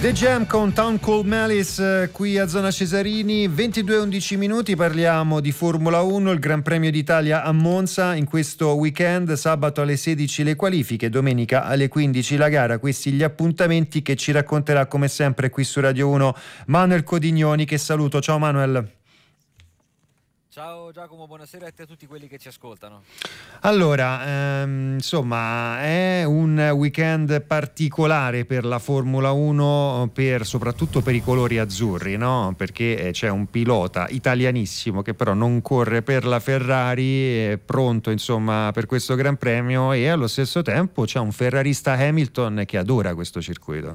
The Jam con Town Called Malice qui a Zona Cesarini, 22:11 minuti, parliamo di Formula 1, il Gran Premio d'Italia a Monza in questo weekend, sabato alle 16 le qualifiche, domenica alle 15 la gara, questi gli appuntamenti che ci racconterà come sempre qui su Radio 1 Manuel Codignoni, che saluto. Ciao Manuel. Ciao Giacomo, buonasera a te e a tutti quelli che ci ascoltano. Allora, insomma, è un weekend particolare per la Formula 1, soprattutto per i colori azzurri, no? Perché c'è un pilota italianissimo che però non corre per la Ferrari, è pronto insomma per questo Gran Premio, e allo stesso tempo c'è un ferrarista, Hamilton, che adora questo circuito.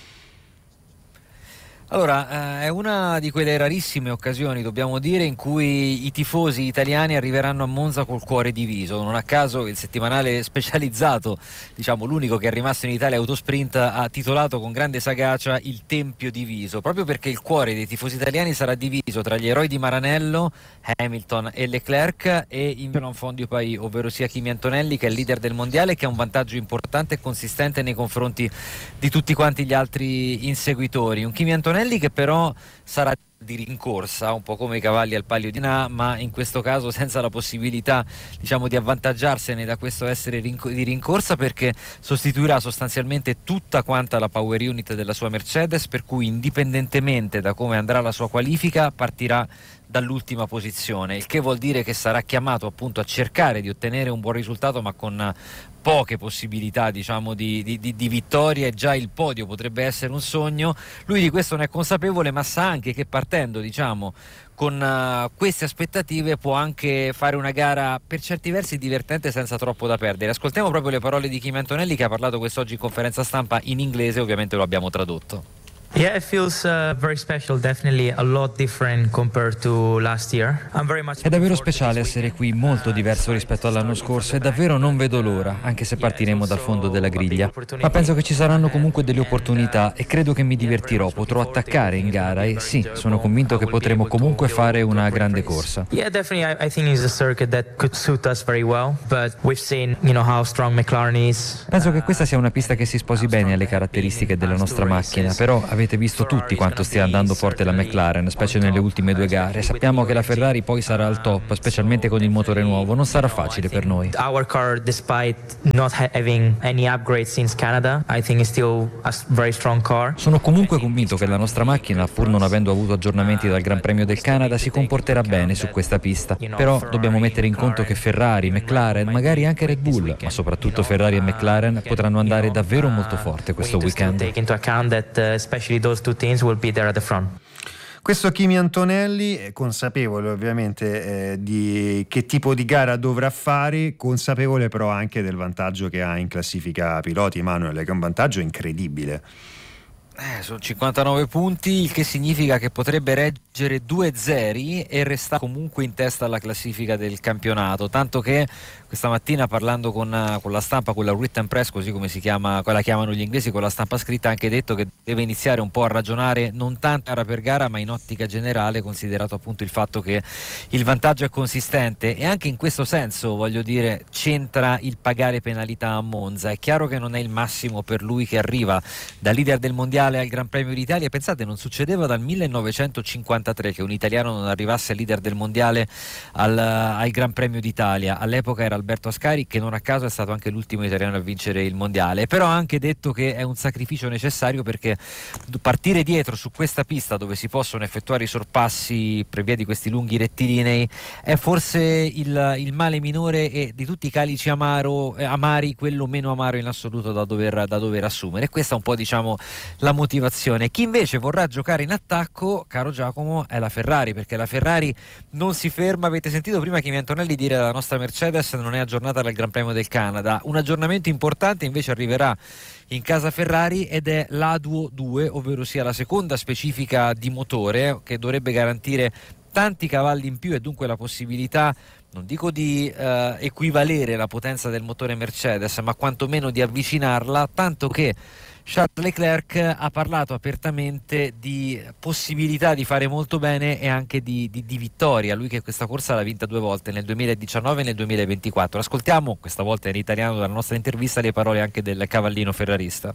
Allora, è una di quelle rarissime occasioni, dobbiamo dire, in cui i tifosi italiani arriveranno a Monza col cuore diviso. Non a caso il settimanale specializzato, diciamo l'unico che è rimasto in Italia, Autosprint, ha titolato con grande sagacia Il Tempio Diviso, proprio perché il cuore dei tifosi italiani sarà diviso tra gli eroi di Maranello, Hamilton e Leclerc, e in l'enfant du pays, ovvero sia Kimi Antonelli, che è il leader del mondiale, che ha un vantaggio importante e consistente nei confronti di tutti quanti gli altri inseguitori. Un Kimi Antonelli che però sarà di rincorsa, un po' come i cavalli al Palio di Na, ma in questo caso senza la possibilità, diciamo, di avvantaggiarsene da questo essere di rincorsa, perché sostituirà sostanzialmente tutta quanta la power unit della sua Mercedes, per cui indipendentemente da come andrà la sua qualifica partirà dall'ultima posizione, il che vuol dire che sarà chiamato appunto a cercare di ottenere un buon risultato, ma con poche possibilità, diciamo, di vittoria, e già il podio potrebbe essere un sogno. Lui di questo ne è consapevole, ma sa anche che partendo, diciamo, con queste aspettative può anche fare una gara per certi versi divertente senza troppo da perdere. Ascoltiamo proprio le parole di Kimi Antonelli, che ha parlato quest'oggi in conferenza stampa in inglese, ovviamente lo abbiamo tradotto. Yeah, it feels very special, definitely a lot different compared to last year. È davvero speciale essere qui, molto diverso rispetto all'anno scorso, e davvero non vedo l'ora, anche se partiremo dal fondo della griglia. Ma penso che ci saranno comunque delle opportunità e credo che mi divertirò, potrò attaccare in gara e sì, sono convinto che potremo comunque fare una grande corsa. Yeah, definitely I think it's a circuit that could suit us very well, but we've seen, how strong McLaren is. Penso che questa sia una pista che si sposi bene alle caratteristiche della nostra macchina, però avete visto tutti quanto stia andando forte la McLaren, specie nelle ultime due gare. Sappiamo che la Ferrari poi sarà al top, specialmente con il motore nuovo. Non sarà facile per noi. Our car, despite not having any upgrades since Canada, I think is still a very strong car. Sono comunque convinto che la nostra macchina, pur non avendo avuto aggiornamenti dal Gran Premio del Canada, si comporterà bene su questa pista. Però dobbiamo mettere in conto che Ferrari, McLaren, magari anche Red Bull, ma soprattutto Ferrari e McLaren potranno andare davvero molto forte questo weekend. Questo Kimi Antonelli è consapevole ovviamente di che tipo di gara dovrà fare, consapevole però anche del vantaggio che ha in classifica piloti, Manuel, che è un vantaggio incredibile. Sono 59 punti, il che significa che potrebbe reggere 2-0 e restare comunque in testa alla classifica del campionato, tanto che questa mattina, parlando con la stampa, con la written press, così come si chiama, la chiamano gli inglesi, con la stampa scritta, ha anche detto che deve iniziare un po' a ragionare non tanto gara per gara ma in ottica generale, considerato appunto il fatto che il vantaggio è consistente, e anche in questo senso, voglio dire, c'entra il pagare penalità a Monza. È chiaro che non è il massimo per lui, che arriva da leader del mondiale al Gran Premio d'Italia. Pensate, non succedeva dal 1953 che un italiano non arrivasse leader del mondiale al Gran Premio d'Italia. All'epoca era Alberto Ascari, che non a caso è stato anche l'ultimo italiano a vincere il mondiale, però ha anche detto che è un sacrificio necessario, perché partire dietro su questa pista dove si possono effettuare i sorpassi per via di questi lunghi rettilinei è forse il male minore, e di tutti i calici amari quello meno amaro in assoluto da dover assumere. E questa è un po', diciamo, la motivazione. Chi invece vorrà giocare in attacco, caro Giacomo, è la Ferrari, perché la Ferrari non si ferma. Avete sentito prima Kimi Antonelli dire che la nostra Mercedes non è aggiornata dal Gran Premio del Canada. Un aggiornamento importante invece arriverà in casa Ferrari, ed è l'A-Duo 2, ovvero sia la seconda specifica di motore, che dovrebbe garantire tanti cavalli in più e dunque la possibilità, non dico di equivalere la potenza del motore Mercedes, ma quantomeno di avvicinarla, tanto che Charles Leclerc ha parlato apertamente di possibilità di fare molto bene e anche di vittoria. Lui che questa corsa l'ha vinta 2 volte, nel 2019 e nel 2024. Ascoltiamo questa volta in italiano dalla nostra intervista le parole anche del cavallino ferrarista.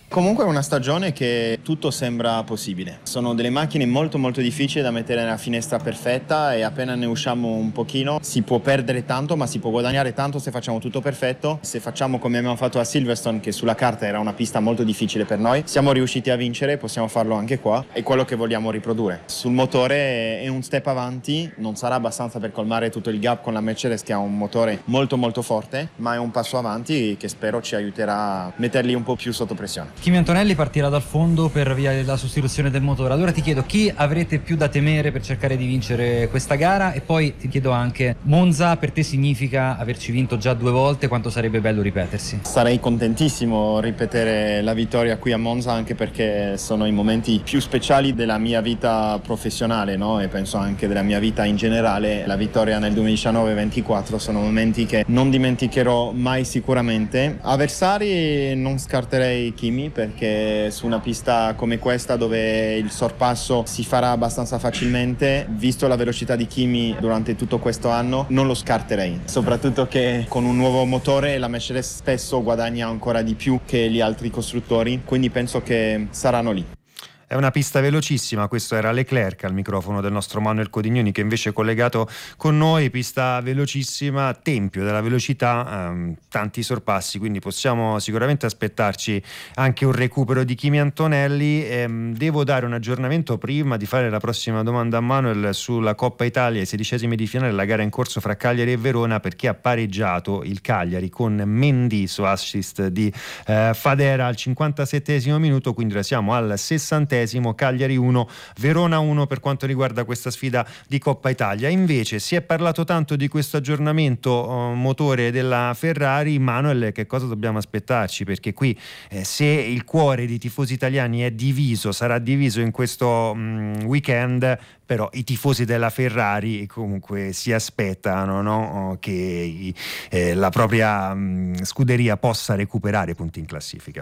Comunque è una stagione che tutto sembra possibile. Sono delle macchine molto molto difficili da mettere nella finestra perfetta e appena ne usciamo un pochino si può perdere tanto, ma si può guadagnare tanto se facciamo tutto perfetto. Se facciamo come abbiamo fatto a Silverstone, che sulla carta era una pista molto difficile per noi, siamo riusciti a vincere, possiamo farlo anche qua, è quello che vogliamo riprodurre. Sul motore è un step avanti, non sarà abbastanza per colmare tutto il gap con la Mercedes che ha un motore molto molto forte, ma è un passo avanti che spero ci aiuterà a metterli un po' più sotto pressione. Kimi Antonelli partirà dal fondo per via della sostituzione del motore. Allora ti chiedo chi avrete più da temere per cercare di vincere questa gara, e poi ti chiedo anche, Monza per te significa averci vinto già 2 volte, quanto sarebbe bello ripetersi? Sarei contentissimo ripetere la vittoria qui a Monza, anche perché sono i momenti più speciali della mia vita professionale, no? E penso anche della mia vita in generale. La vittoria nel 2019-24 sono momenti che non dimenticherò mai sicuramente. Avversari non scarterei Kimi, perché su una pista come questa dove il sorpasso si farà abbastanza facilmente, visto la velocità di Kimi durante tutto questo anno, non lo scarterei, soprattutto che con un nuovo motore la Mercedes spesso guadagna ancora di più che gli altri costruttori, quindi penso che saranno lì. È una pista velocissima, questo era Leclerc al microfono del nostro Manuel Codignoni, che invece è collegato con noi. Pista velocissima, tempio della velocità, tanti sorpassi, quindi possiamo sicuramente aspettarci anche un recupero di Kimi Antonelli. Devo dare un aggiornamento prima di fare la prossima domanda a Manuel sulla Coppa Italia, i 16esimi di finale, la gara in corso fra Cagliari e Verona, perché ha pareggiato il Cagliari con Mendy su assist di Fadera al 57esimo minuto, quindi ora siamo al 60esimo, Cagliari 1, Verona 1 per quanto riguarda questa sfida di Coppa Italia. Invece si è parlato tanto di questo aggiornamento motore della Ferrari. Manuel, che cosa dobbiamo aspettarci? Perché qui se il cuore dei tifosi italiani è diviso, sarà diviso in questo weekend, però i tifosi della Ferrari comunque si aspettano, no? Che la propria scuderia possa recuperare punti in classifica.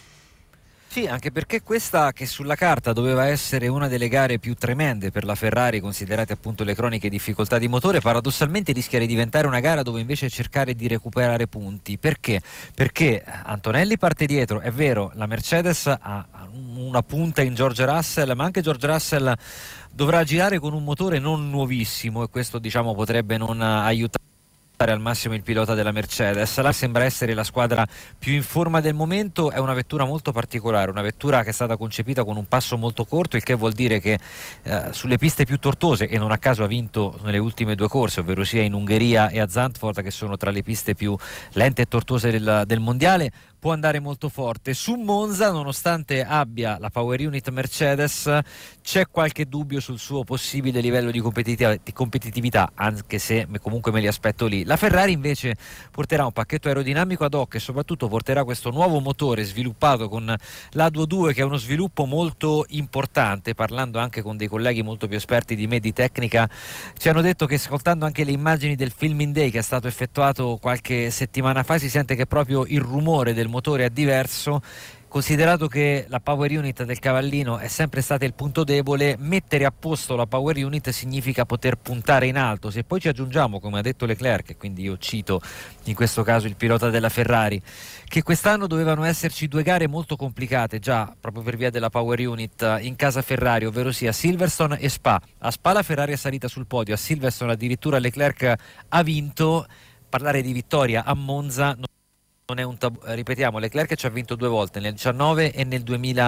Sì, anche perché questa, che sulla carta doveva essere una delle gare più tremende per la Ferrari, considerate appunto le croniche difficoltà di motore, paradossalmente rischia di diventare una gara dove invece cercare di recuperare punti. Perché? Perché Antonelli parte dietro, è vero, la Mercedes ha una punta in George Russell, ma anche George Russell dovrà girare con un motore non nuovissimo, e questo diciamo potrebbe non aiutare al massimo il pilota della Mercedes. La sembra essere la squadra più in forma del momento. È una vettura molto particolare, una vettura che è stata concepita con un passo molto corto, il che vuol dire che sulle piste più tortuose, e non a caso ha vinto nelle ultime 2 corse, ovvero sia in Ungheria e a Zandvoort, che sono tra le piste più lente e tortuose del mondiale, può andare molto forte. Su Monza, nonostante abbia la power unit Mercedes, c'è qualche dubbio sul suo possibile livello di competitività, anche se comunque me li aspetto lì. La Ferrari invece porterà un pacchetto aerodinamico ad hoc e soprattutto porterà questo nuovo motore sviluppato con l'A22, che è uno sviluppo molto importante. Parlando anche con dei colleghi molto più esperti di me di tecnica, ci hanno detto che, ascoltando anche le immagini del Filming Day che è stato effettuato qualche settimana fa, si sente che proprio il rumore del motore è diverso. Considerato che la power unit del cavallino è sempre stata il punto debole, mettere a posto la power unit significa poter puntare in alto. Se poi ci aggiungiamo, come ha detto Leclerc, e quindi io cito in questo caso il pilota della Ferrari, che quest'anno dovevano esserci 2 gare molto complicate già proprio per via della power unit in casa Ferrari, ovvero sia Silverstone e Spa. A Spa la Ferrari è salita sul podio, a Silverstone addirittura Leclerc ha vinto. Parlare di vittoria a Monza non è un tabù. Ripetiamo, Leclerc ci ha vinto 2 volte, nel 2019 e nel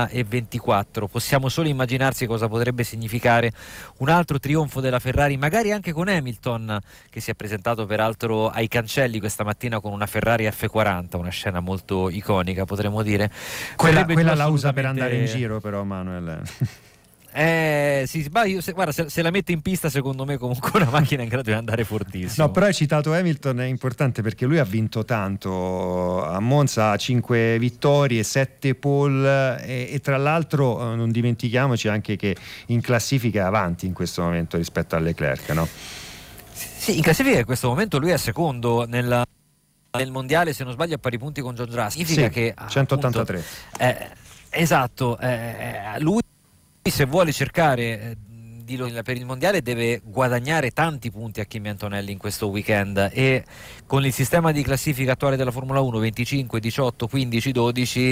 2024. Possiamo solo immaginarsi cosa potrebbe significare un altro trionfo della Ferrari, magari anche con Hamilton, che si è presentato peraltro ai cancelli questa mattina con una Ferrari F40, una scena molto iconica, potremmo dire. Quella la usa per andare in giro, però, Manuel. Sì, guarda, se la mette in pista, secondo me comunque una macchina è in grado di andare fortissimo. No, però hai citato Hamilton, è importante perché lui ha vinto tanto a Monza, 5 vittorie, 7 pole e tra l'altro non dimentichiamoci anche che in classifica è avanti in questo momento rispetto a Leclerc, no? Sì, in classifica in questo momento lui è secondo nel mondiale, se non sbaglio a pari punti con George Russell. Significa che 183. Esatto, lui, se vuole cercare per il mondiale, deve guadagnare tanti punti a Kimi Antonelli in questo weekend, e con il sistema di classifica attuale della Formula 1, 25, 18, 15, 12,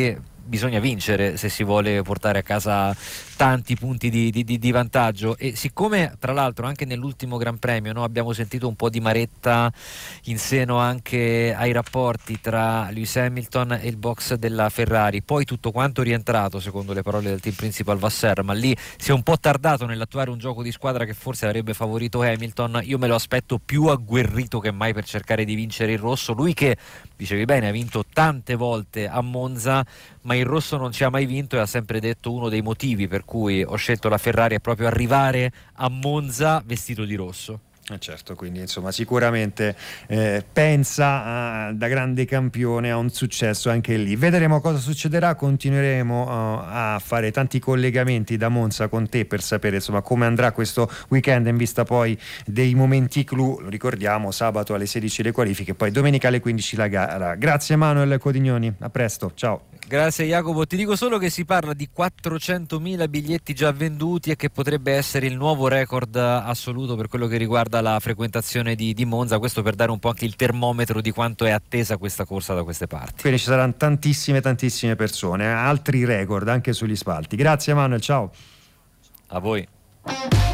bisogna vincere se si vuole portare a casa tanti punti di vantaggio. E siccome tra l'altro anche nell'ultimo Gran Premio, no, abbiamo sentito un po' di maretta in seno anche ai rapporti tra Lewis Hamilton e il box della Ferrari, poi tutto quanto rientrato secondo le parole del team principal Vasseur, ma lì si è un po' tardato nell'attuare un gioco di squadra che forse avrebbe favorito Hamilton. Io me lo aspetto più agguerrito che mai per cercare di vincere il rosso, lui che, dicevi bene, ha vinto tante volte a Monza, ma il rosso non ci ha mai vinto, e ha sempre detto uno dei motivi per cui ho scelto la Ferrari è proprio arrivare a Monza vestito di rosso. Certo, quindi insomma sicuramente pensa da grande campione a un successo anche lì. Vedremo cosa succederà, continueremo a fare tanti collegamenti da Monza con te per sapere insomma come andrà questo weekend, in vista poi dei momenti clou. Lo ricordiamo, sabato alle 16 le qualifiche, poi domenica alle 15 la gara. Grazie Manuel Codignoni, a presto, ciao. Grazie Jacopo, ti dico solo che si parla di 400.000 biglietti già venduti e che potrebbe essere il nuovo record assoluto per quello che riguarda la frequentazione di Monza, questo per dare un po' anche il termometro di quanto è attesa questa corsa da queste parti. Quindi ci saranno tantissime persone, altri record anche sugli spalti. Grazie Manuel, ciao. A voi.